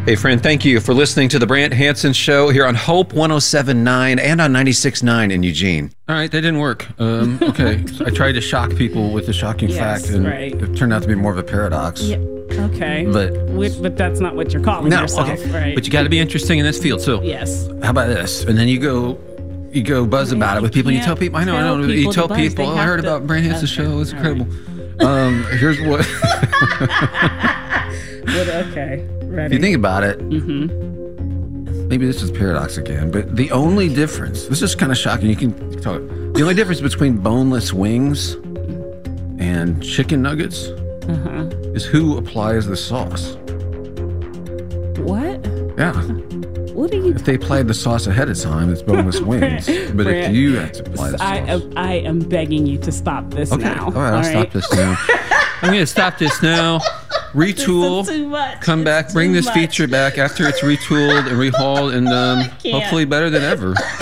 Hey, friend, thank you for listening to the Brant Hansen Show here on Hope 107.9 and on 96.9 in Eugene. All right, that didn't work. Okay, so I tried to shock people with the shocking fact, and it turned out to be more of a paradox. Yeah. Okay. But that's not what you're calling yourself, right? But you got to be interesting in this field. So yes. How about this? And then you go buzz about it with people. And you tell people. I know. You tell people. I heard about Brant Hansen's show. It's incredible. Right. Here's what. Okay. Ready. If you think about it, maybe this is paradox again, but the only difference, this is kind of shocking, you can talk, the only difference between boneless wings and chicken nuggets is who applies the sauce. What? Yeah. What are you... If they applied the sauce ahead of time, it's boneless wings. But if you have to apply the sauce... I am begging you to stop this now. All right, I'll stop this now. I'm going to stop this now. Retool, come back, bring this feature back after it's retooled and rehauled, and hopefully better than ever.